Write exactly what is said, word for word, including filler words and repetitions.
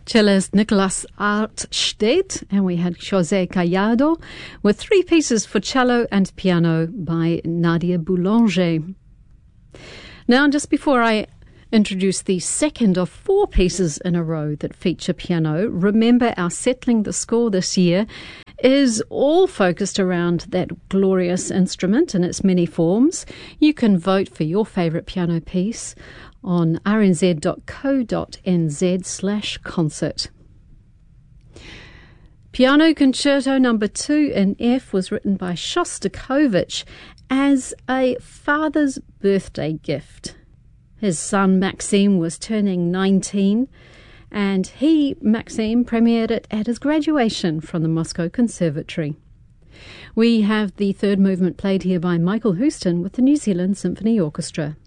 Cellist Nicolas Artstedt, and we had José Callado with three pieces for cello and piano by Nadia Boulanger. Now, just before I introduce the second of four pieces in a row that feature piano, remember our Settling the Score this year is all focused around that glorious instrument in its many forms. You can vote for your favourite piano piece on r n z dot co dot n z slash concert. Piano Concerto Number Two in F was written by Shostakovich as a father's birthday gift. His son Maxim was turning nineteen, and he, Maxim, premiered it at his graduation from the Moscow Conservatory. We have the third movement played here by Michael Houston with the New Zealand Symphony Orchestra.